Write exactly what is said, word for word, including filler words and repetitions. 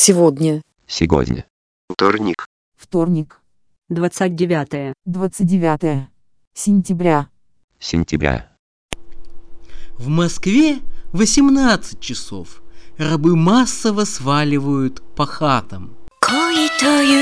Сегодня. Сегодня. Вторник. Вторник. двадцать девятое. двадцать девятое сентября. Сентября. В Москве восемнадцать часов. Рабы массово сваливают по хатам.